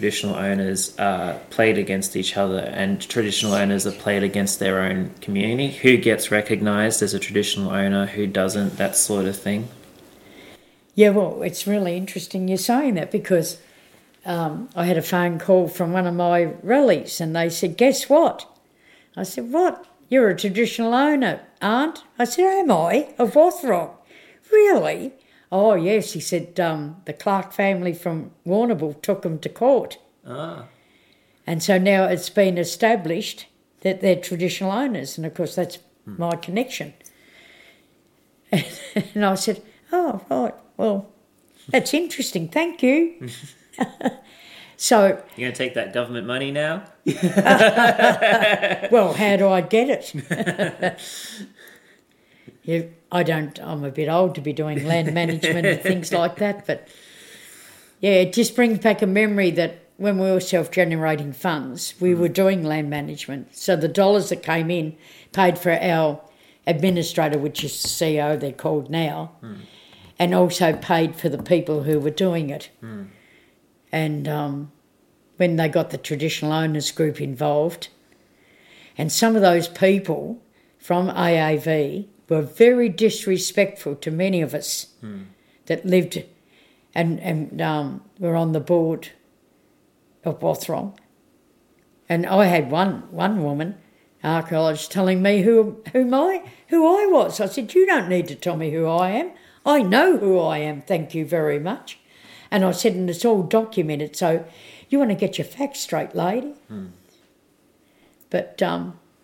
traditional owners are played against each other, and traditional owners are played against their own community. Who gets recognised as a traditional owner, who doesn't, that sort of thing. Yeah, well, it's really interesting you're saying that, because I had a phone call from one of my rallies and they said, guess what? I said, what? You're a traditional owner, aren't? I said, am I? Of Wathrong? Really? Oh, yes. He said the Clark family from Warrnambool took them to court. Ah. And so now it's been established that they're traditional owners, and of course that's my connection. And I said, oh, right, well, that's interesting, thank you. So... You're going to take that government money now? Well, how do I get it? I'm a bit old to be doing land management and things like that, but yeah, it just brings back a memory that when we were self-generating funds, we were doing land management. So the dollars that came in paid for our administrator, which is the CEO they're called now, and also paid for the people who were doing it. And when they got the traditional owners group involved, and some of those people from AAV were very disrespectful to many of us that lived and were on the board of Wathrong. And I had one woman, archaeologist, telling me who I was. I said, you don't need to tell me who I am. I know who I am, thank you very much. And I said, and it's all documented, so you want to get your facts straight, lady. But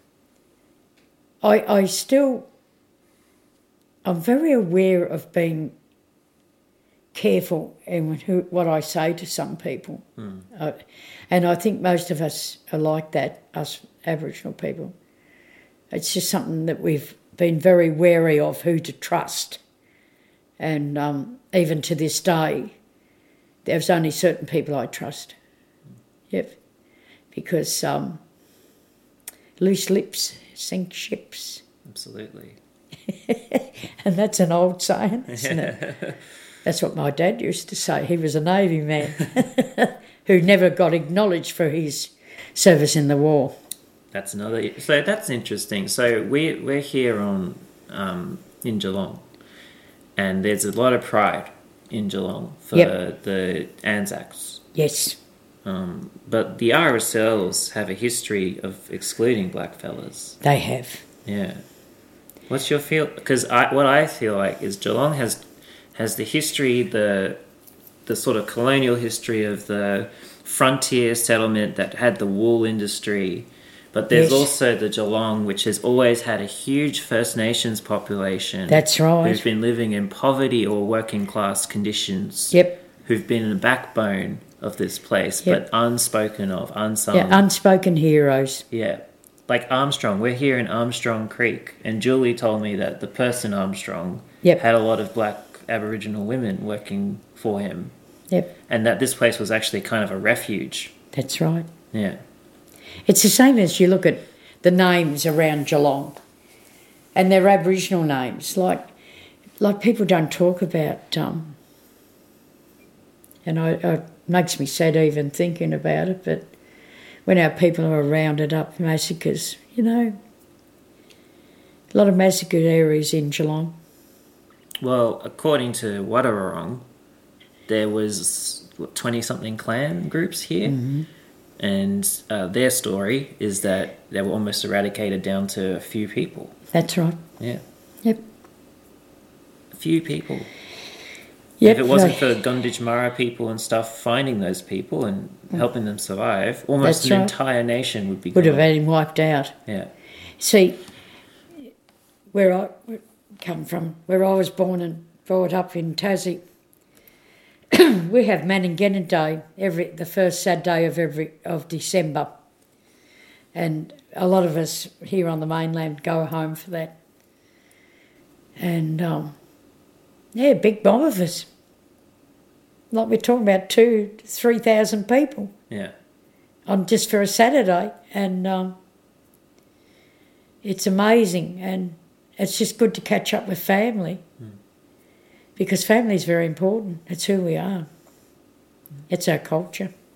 I'm very aware of being careful in what I say to some people. And I think most of us are like that, us Aboriginal people. It's just something that we've been very wary of, who to trust. And even to this day, there's only certain people I trust. Yep. Because loose lips sink ships. Absolutely. And that's an old saying, isn't it? That's what my dad used to say. He was a Navy man who never got acknowledged for his service in the war. That's another... So that's interesting. So we're here in Geelong, and there's a lot of pride in Geelong for the Anzacs. Yes. But the RSLs have a history of excluding blackfellas. They have. Yeah. What's your feel? Because what I feel like is Geelong has the history, the sort of colonial history of the frontier settlement that had the wool industry, but there's also the Geelong, which has always had a huge First Nations population. That's right. Who've been living in poverty or working class conditions. Yep. Who've been the backbone of this place, but unspoken of, unsung. Yeah, unspoken heroes. Yeah. Like Armstrong, we're here in Armstrong Creek, and Julie told me that the person Armstrong had a lot of black Aboriginal women working for him. Yep. And that this place was actually kind of a refuge. That's right. Yeah. It's the same as you look at the names around Geelong, and they're Aboriginal names. Like people don't talk about, and it makes me sad even thinking about it, but when our people are rounded up, massacres, a lot of massacred areas in Geelong. Well, according to Wadawurrung, there was 20-something clan groups here, and their story is that they were almost eradicated down to a few people. That's right. Yeah. Yep. A few people. Yep. If it wasn't for Gunditj Mara people and stuff finding those people and helping them survive, almost an entire nation would be gone. Would have been wiped out. Yeah. See, where I come from, where I was born and brought up in Tassie, we have Manningenna Day the first Saturday of December, and a lot of us here on the mainland go home for that. And big mob of us. Like we're talking about 2,000 to 3,000 people. Yeah. On just for a Saturday, and it's amazing, and it's just good to catch up with family. Because family is very important. It's who we are. It's our culture.